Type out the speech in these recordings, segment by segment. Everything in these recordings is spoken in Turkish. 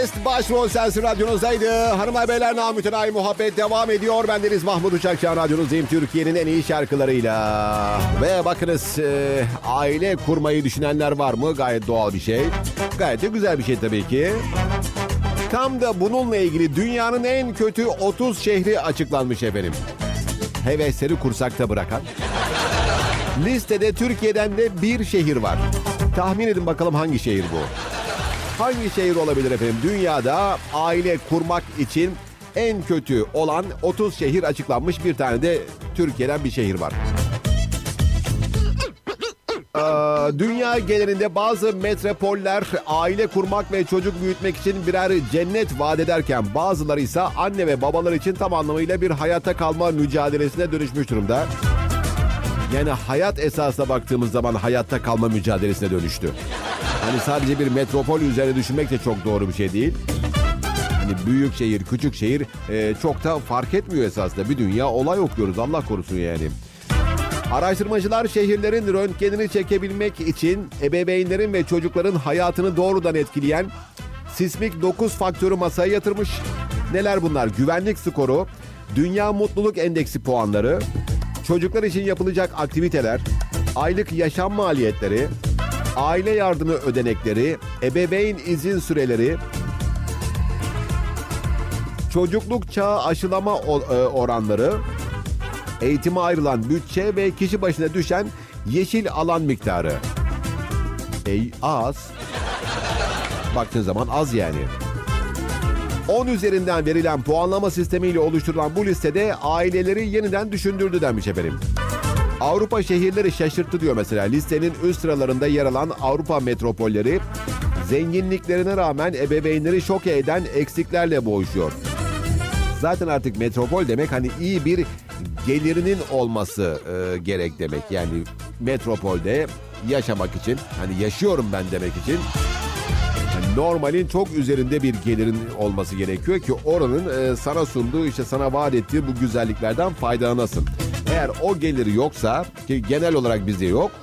Başrol Sensin radyonuzdaydı. Hanımlar beyler, namütenayi muhabbet devam ediyor. Bendeniz Mahmut Uçakçı, radyonuzdayım Türkiye'nin en iyi şarkılarıyla. Ve bakınız, aile kurmayı düşünenler var mı? Gayet doğal bir şey. Gayet de güzel bir şey tabii ki. Tam da bununla ilgili dünyanın en kötü 30 şehri açıklanmış efendim. Hevesleri kursakta bırakan. Listede Türkiye'den de bir şehir var. Tahmin edin bakalım hangi şehir bu? Hangi şehir olabilir efendim? Dünyada aile kurmak için en kötü olan 30 şehir açıklanmış. Bir tane de Türkiye'den bir şehir var. Dünya genelinde bazı metropoller aile kurmak ve çocuk büyütmek için birer cennet vaat ederken bazıları ise anne ve babalar için tam anlamıyla bir hayatta kalma mücadelesine dönüşmüş durumda. Yani hayat esasına baktığımız zaman hayatta kalma mücadelesine dönüştü. Hani sadece bir metropol üzerine düşünmek de çok doğru bir şey değil. Hani büyük şehir, küçük şehir çok da fark etmiyor esasında. Bir dünya olay okuyoruz, Allah korusun yani. Araştırmacılar şehirlerin röntgenini çekebilmek için ebeveynlerin ve çocukların hayatını doğrudan etkileyen sismik 9 faktörü masaya yatırmış. Neler bunlar? Güvenlik skoru, dünya mutluluk endeksi puanları, çocuklar için yapılacak aktiviteler, aylık yaşam maliyetleri, aile yardımı ödenekleri, ebeveyn izin süreleri, çocukluk çağı aşılama oranları, eğitime ayrılan bütçe ve kişi başına düşen yeşil alan miktarı. Az. Baktığın zaman az yani. 10 üzerinden verilen puanlama sistemiyle oluşturulan bu listede aileleri yeniden düşündürdü denmiş efendim. Avrupa şehirleri şaşırttı diyor mesela. Listenin üst sıralarında yer alan Avrupa metropolleri zenginliklerine rağmen ebeveynleri şoke eden eksiklerle boğuşuyor. Zaten artık metropol demek hani iyi bir gelirinin olması gerek demek. Yani metropolde yaşamak için, hani yaşıyorum ben demek için hani normalin çok üzerinde bir gelirin olması gerekiyor ki oranın sana sunduğu, işte sana vaat ettiği bu güzelliklerden faydalanasın. Eğer o geliri yoksa, ki genel olarak bizde yok,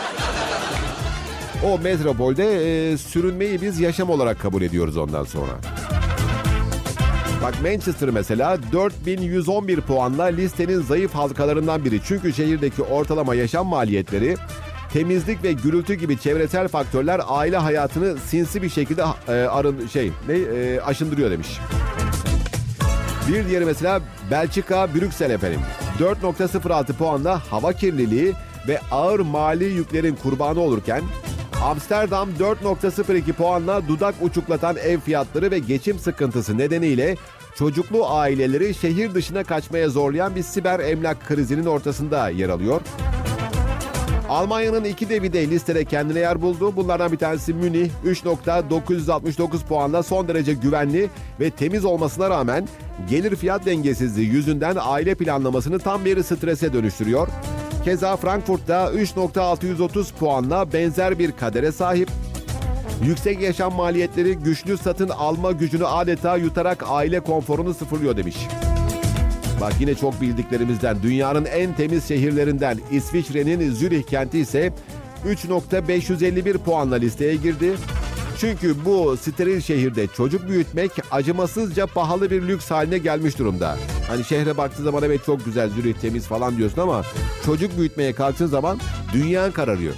o metropolde sürünmeyi biz yaşam olarak kabul ediyoruz ondan sonra. Bak Manchester mesela 4111 puanla listenin zayıf halkalarından biri. Çünkü şehirdeki ortalama yaşam maliyetleri, temizlik ve gürültü gibi çevresel faktörler aile hayatını sinsi bir şekilde aşındırıyor demiş. Bir diğeri mesela Belçika, Brüksel efendim. 4.06 puanla hava kirliliği ve ağır mali yüklerin kurbanı olurken Amsterdam 4.02 puanla dudak uçuklatan ev fiyatları ve geçim sıkıntısı nedeniyle çocuklu aileleri şehir dışına kaçmaya zorlayan bir siber emlak krizinin ortasında yer alıyor. Almanya'nın iki devi de listede kendine yer buldu. Bunlardan bir tanesi Münih, 3.969 puanla son derece güvenli ve temiz olmasına rağmen gelir fiyat dengesizliği yüzünden aile planlamasını tam bir strese dönüştürüyor. Keza Frankfurt'ta 3.630 puanla benzer bir kadere sahip. Yüksek yaşam maliyetleri güçlü satın alma gücünü adeta yutarak aile konforunu sıfırlıyor demiş. Bak yine çok bildiklerimizden, dünyanın en temiz şehirlerinden İsviçre'nin Zürih kenti ise 3.551 puanla listeye girdi. Çünkü bu steril şehirde çocuk büyütmek acımasızca pahalı bir lüks haline gelmiş durumda. Hani şehre baktığı zaman evet çok güzel, Zürih temiz falan diyorsun ama çocuk büyütmeye kalktığın zaman dünyan kararıyor.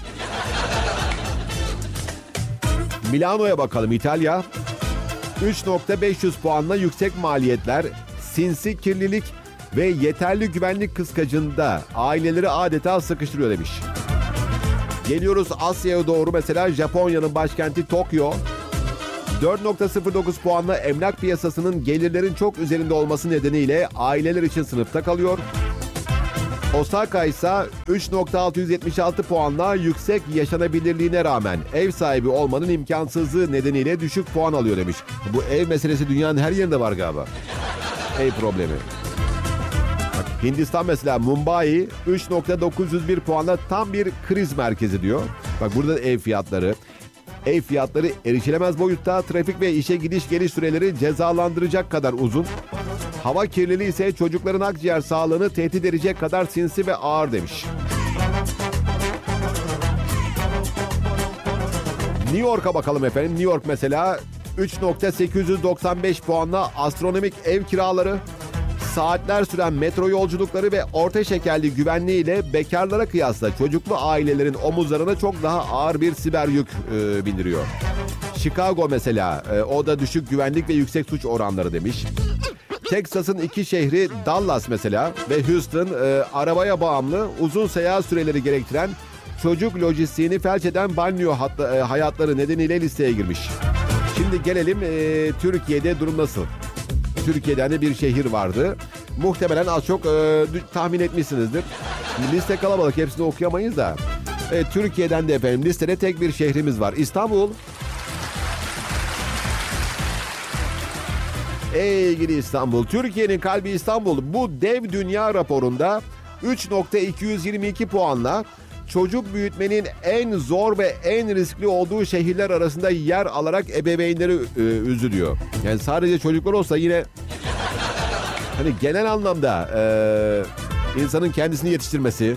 Milano'ya bakalım, İtalya. 3.500 puanla yüksek maliyetler, sinsi kirlilik ve yeterli güvenlik kıskacında aileleri adeta sıkıştırıyor demiş. Geliyoruz Asya'ya doğru, mesela Japonya'nın başkenti Tokyo. 4.09 puanla emlak piyasasının gelirlerin çok üzerinde olması nedeniyle aileler için sınıfta kalıyor. Osaka ise 3.676 puanla yüksek yaşanabilirliğine rağmen ev sahibi olmanın imkansızlığı nedeniyle düşük puan alıyor demiş. Bu ev meselesi dünyanın her yerinde var galiba. Ev problemi. Bak, Hindistan mesela Mumbai 3.901 puanla tam bir kriz merkezi diyor. Bak burada da ev fiyatları erişilemez boyutta, trafik ve işe gidiş geliş süreleri cezalandıracak kadar uzun. Hava kirliliği ise çocukların akciğer sağlığını tehdit edecek kadar sinsi ve ağır demiş. New York'a bakalım efendim. New York mesela 3.895 puanla astronomik ev kiraları, saatler süren metro yolculukları ve orta şekerli güvenliğiyle bekarlara kıyasla çocuklu ailelerin omuzlarına çok daha ağır bir siber yük bindiriyor. Chicago mesela, o da düşük güvenlik ve yüksek suç oranları demiş. Texas'ın iki şehri Dallas mesela ve Houston arabaya bağımlı, uzun seyahat süreleri gerektiren, çocuk lojistiğini felç eden banyo hayatları nedeniyle listeye girmiş. Şimdi gelelim Türkiye'de durum nasıl? Türkiye'den de bir şehir vardı. Muhtemelen az çok tahmin etmişsinizdir. Liste kalabalık, hepsini okuyamayız da. Türkiye'den de efendim listede tek bir şehrimiz var. İstanbul. Ey gidi İstanbul. Türkiye'nin kalbi İstanbul. Bu dev dünya raporunda 3.222 puanla çocuk büyütmenin en zor ve en riskli olduğu şehirler arasında yer alarak ebeveynleri üzülüyor. Yani sadece çocuklar olsa yine hani genel anlamda insanın kendisini yetiştirmesi.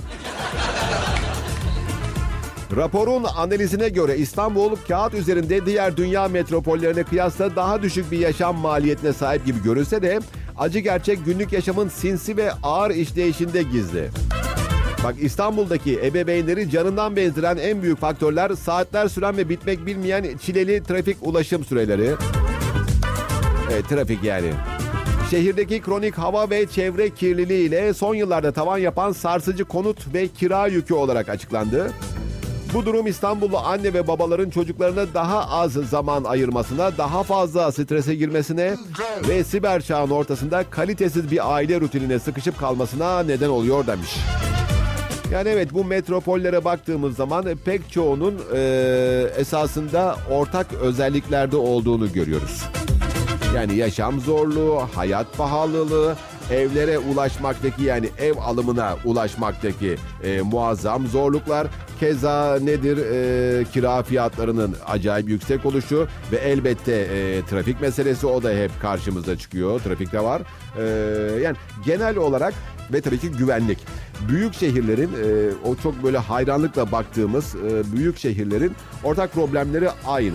Raporun analizine göre İstanbul kağıt üzerinde diğer dünya metropollerine kıyasla daha düşük bir yaşam maliyetine sahip gibi görünse de acı gerçek günlük yaşamın sinsi ve ağır işleyişinde gizli. Bak, İstanbul'daki ebeveynleri canından bezdiren en büyük faktörler saatler süren ve bitmek bilmeyen çileli trafik ulaşım süreleri. Evet, trafik yani. Şehirdeki kronik hava ve çevre kirliliği ile son yıllarda tavan yapan sarsıcı konut ve kira yükü olarak açıklandı. Bu durum İstanbullu anne ve babaların çocuklarına daha az zaman ayırmasına, daha fazla strese girmesine ve siber çağın ortasında kalitesiz bir aile rutinine sıkışıp kalmasına neden oluyor demiş. Yani evet, bu metropollere baktığımız zaman pek çoğunun esasında ortak özelliklerde olduğunu görüyoruz. Yani yaşam zorluğu, hayat pahalılığı, evlere ulaşmaktaki, yani ev alımına ulaşmaktaki muazzam zorluklar. Keza nedir? Kira fiyatlarının acayip yüksek oluşu ve elbette trafik meselesi, o da hep karşımıza çıkıyor. Trafik de var. Yani genel olarak ve tabii ki güvenlik. Büyük şehirlerin, o çok böyle hayranlıkla baktığımız büyük şehirlerin ortak problemleri aynı.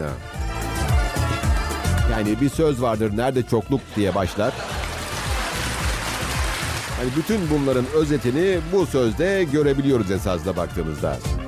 Yani bir söz vardır, nerede çokluk diye başlar. Yani bütün bunların özetini bu sözde görebiliyoruz esasında baktığımızda.